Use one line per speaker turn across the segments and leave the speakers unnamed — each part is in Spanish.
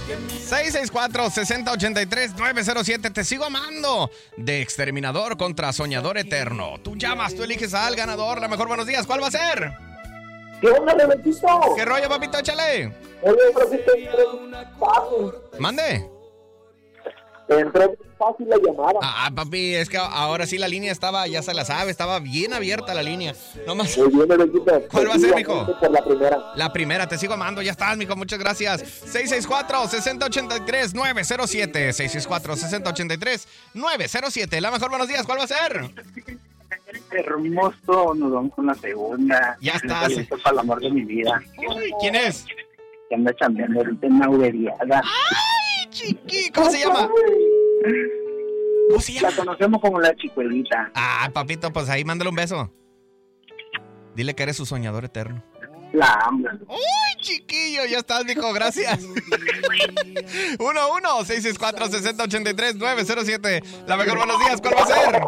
664-6083-907. Te sigo amando. De Exterminador contra Soñador Eterno. Tú llamas, tú eliges al ganador. La mejor buenos días. ¿Cuál va a ser?
¿Qué onda, Rebetito?
¿Qué rollo, papito? Échale.
Oye, Rebetito, entró fácil.
Mande.
Entró fácil la llamada.
Papi, es que ahora sí la línea estaba, ya se la sabe, estaba bien abierta la línea. No más.
Muy bien, Rebetito.
¿Cuál va a ser, mijo?
Por la primera.
La primera, te sigo amando, ya estás, mijo, muchas gracias. 664-6083-907. 664-6083-907. La mejor buenos días, ¿cuál va a ser?
Hermoso, nos vamos con la segunda.
Ya estás.
Esto es para el amor de mi vida.
Uy, ¿quién es?
Que anda chambeando ahorita en una uberiada.
¡Ay, chiqui! ¿Cómo se llama? ¿Cómo se
La
llama?
conocemos como la chicuelita.
Papito, pues ahí mándale un beso. Dile que eres su soñador eterno.
La amo.
¡Uy, chiquillo! Ya estás, mijo, gracias. 1-1-664-6083-907. La mejor buenos días, ¿cuál va a ser?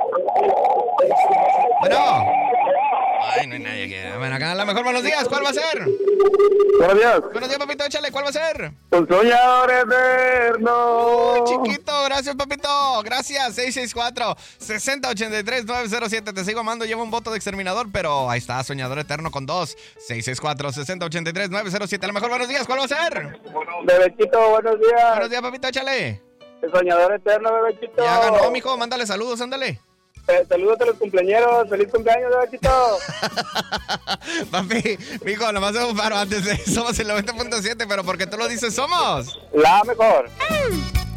Bueno. Ay, no hay nadie aquí. Bueno, acá la mejor buenos días, ¿cuál va a ser?
Buenos días.
Buenos días, papito, échale, ¿cuál va a ser?
Un soñador eterno.
Uy, chiquito, gracias, papito. Gracias, 664-6083-907. Te sigo amando, llevo un voto de exterminador, pero ahí está, soñador eterno con 2. 664-6083-907. La mejor buenos días, ¿cuál va a ser?
Bebecito, buenos días.
Buenos días, papito, échale.
El soñador eterno, bebecito.
Ya ganó, mijo, mándale saludos, ándale.
Saludos a los cumpleaños. Feliz cumpleaños, bebecito.
Papi, mijo, nomás hago un paro antes de somos el 90.7, pero porque tú lo dices, somos
La mejor.